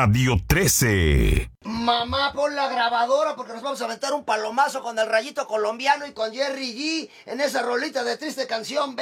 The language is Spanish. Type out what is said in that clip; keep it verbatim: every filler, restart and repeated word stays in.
Radio trece. Mamá, pon la grabadora porque nos vamos a aventar un palomazo con el Rayito Colombiano y con Jerry G en esa rolita de triste canción.